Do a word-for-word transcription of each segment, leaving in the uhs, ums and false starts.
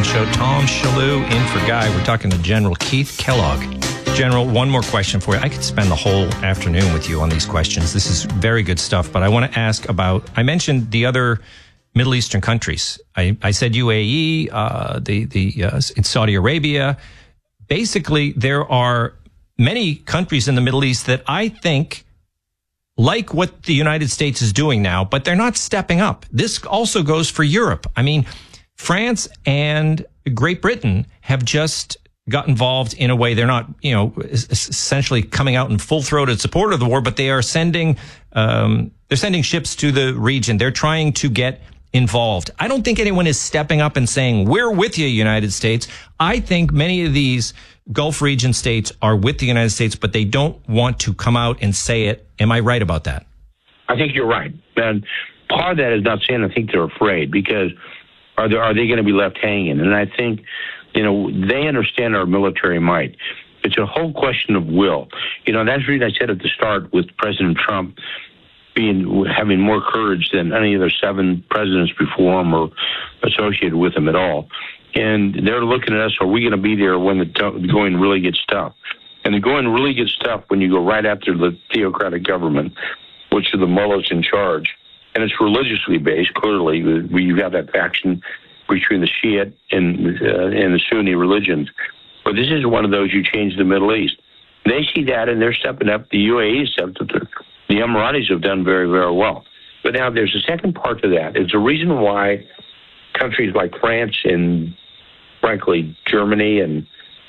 Benson Show. Tom Shalhoub in for Guy. We're talking to General Keith Kellogg. General, one more question for you. I could spend the whole afternoon with you on these questions. This is very good stuff, but I want to ask about, I mentioned the other Middle Eastern countries. I, I said U A E, uh, the, the, uh, in Saudi Arabia. Basically, there are many countries in the Middle East that I think like what the United States is doing now, but they're not stepping up. This also goes for Europe. I mean, France and Great Britain have just got involved in a way. They're not, you know, essentially coming out in full-throated support of the war, but they are sending, um, they're sending ships to the region. They're trying to get involved. I don't think anyone is stepping up and saying, we're with you, United States. I think many of these Gulf region states are with the United States, but they don't want to come out and say it. Am I right about that? I think you're right. And part of that is not saying I think they're afraid, because are they, are they going to be left hanging? And I think, you know, they understand our military might. It's a whole question of will. You know, that's the reason I said at the start, with President Trump being having more courage than any of the seven presidents before him or associated with him at all. And they're looking at us, are we going to be there when the, t- the going really gets tough? And the going really gets tough when you go right after the theocratic government, which are the mullahs in charge. And it's religiously based, clearly. You have that faction between the Shia and, uh, and the Sunni religions. But this is one of those, you change the Middle East. They see that, and they're stepping up. The U A E stepped up. The Emiratis have done very, very well. But now there's a second part to that. It's a reason why countries like France and, frankly, Germany and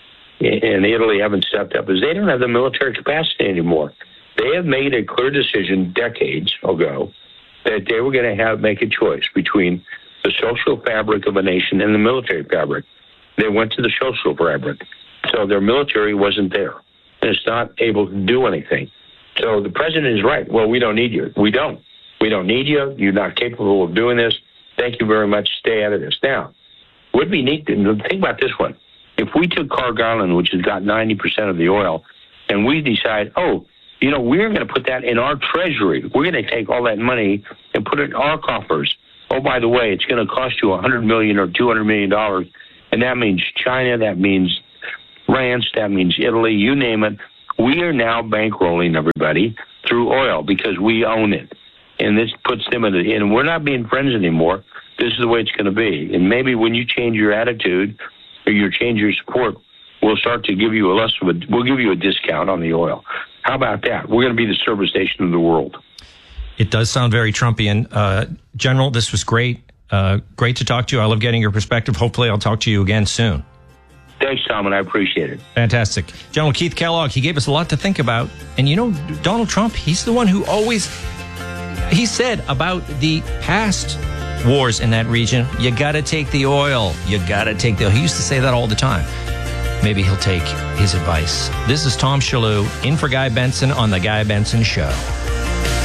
and Italy haven't stepped up, is they don't have the military capacity anymore. They have made a clear decision decades ago that they were going to have make a choice between the social fabric of a nation and the military fabric. They went to the social fabric. So their military wasn't there. And it's not able to do anything. So the president is right. Well, we don't need you. We don't. We don't need you. You're not capable of doing this. Thank you very much. Stay out of this. Now, would be neat to think about this one. If we took Cargill Island, which has got ninety percent of the oil, and we decide, oh, you know, we're going to put that in our treasury. We're going to take all that money and put it in our coffers. Oh, by the way, it's going to cost you one hundred million dollars or two hundred million dollars, and that means China, that means France, that means Italy, you name it. We are now bankrolling everybody through oil because we own it. And this puts them in the, and we're not being friends anymore. This is the way it's going to be. And maybe when you change your attitude or you change your support, we'll start to give you a less of a, we'll give you a discount on the oil. How about that? We're going to be the service station of the world. It does sound very Trumpian. Uh, General, this was great. Uh, great to talk to you. I love getting your perspective. Hopefully I'll talk to you again soon. Thanks, Tom, and I appreciate it. Fantastic. General Keith Kellogg, he gave us a lot to think about. And you know, Donald Trump, he's the one who always, he said about the past wars in that region, you got to take the oil. You got to take the oil. He used to say that all the time. Maybe he'll take his advice. This is Tom Shalhoub in for Guy Benson on The Guy Benson Show.